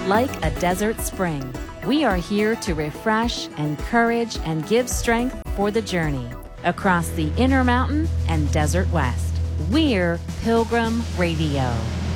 Like a desert spring, we are here to refresh, encourage, and give strength for the journey across the Intermountain and Desert West. We're Pilgrim Radio.